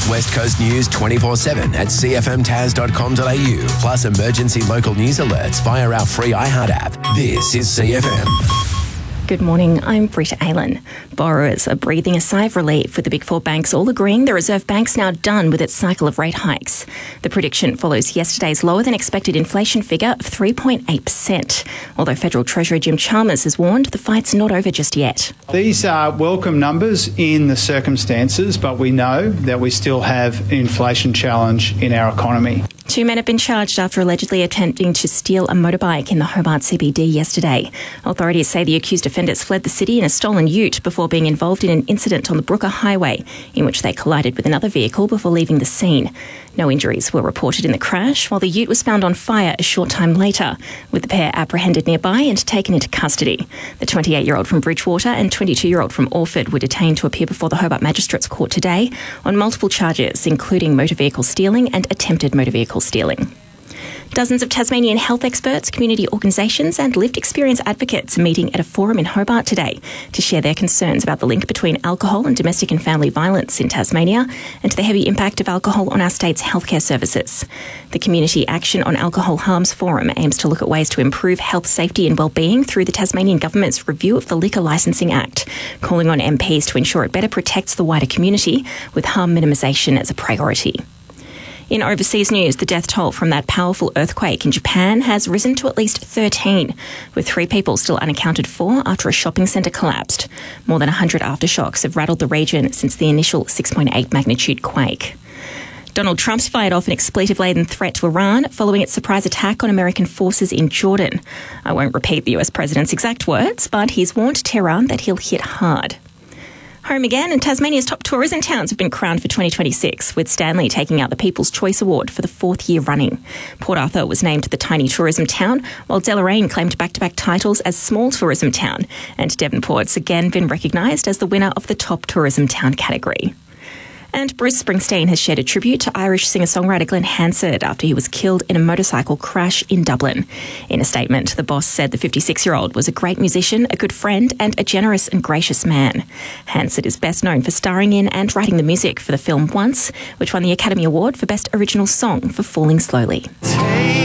Top West Coast news 24/7 at cfmtas.com.au, plus emergency local news alerts via our free iHeart app. This is CFM. Good morning, I'm Britta Aylan. Borrowers are breathing a sigh of relief, with the Big Four banks all agreeing the Reserve Bank's now done with its cycle of rate hikes. The prediction follows yesterday's lower than expected inflation figure of 3.8%, although Federal Treasurer Jim Chalmers has warned the fight's not over just yet. These are welcome numbers in the circumstances, but we know that we still have an inflation challenge in our economy. Two men have been charged after allegedly attempting to steal a motorbike in the Hobart CBD yesterday. Authorities say the accused offenders fled the city in a stolen ute before being involved in an incident on the Brooker Highway, in which they collided with another vehicle before leaving the scene. No injuries were reported in the crash, while the ute was found on fire a short time later, with the pair apprehended nearby and taken into custody. The 28-year-old from Bridgewater and 22-year-old from Orford were detained to appear before the Hobart Magistrates Court today on multiple charges, including motor vehicle stealing and attempted motor vehicle stealing. Dozens of Tasmanian health experts, community organisations and lived experience advocates are meeting at a forum in Hobart today to share their concerns about the link between alcohol and domestic and family violence in Tasmania and the heavy impact of alcohol on our state's healthcare services. The Community Action on Alcohol Harms Forum aims to look at ways to improve health, safety and wellbeing through the Tasmanian Government's review of the Liquor Licensing Act, calling on MPs to ensure it better protects the wider community, with harm minimisation as a priority. In overseas news, the death toll from that powerful earthquake in Japan has risen to at least 13, with 3 people still unaccounted for after a shopping centre collapsed. More than 100 aftershocks have rattled the region since the initial 6.8 magnitude quake. Donald Trump's fired off an expletive-laden threat to Iran following its surprise attack on American forces in Jordan. I won't repeat the US president's exact words, but he's warned Tehran that he'll hit hard. Home again, and Tasmania's top tourism towns have been crowned for 2026, with Stanley taking out the People's Choice Award for the 4th year running. Port Arthur was named the Tiny Tourism Town, while Deloraine claimed back-to-back titles as Small Tourism Town, and Devonport's again been recognised as the winner of the Top Tourism Town category. And Bruce Springsteen has shared a tribute to Irish singer-songwriter Glenn Hansard after he was killed in a motorcycle crash in Dublin. In a statement, the boss said the 56-year-old was a great musician, a good friend and a generous and gracious man. Hansard is best known for starring in and writing the music for the film Once, which won the Academy Award for Best Original Song for Falling Slowly.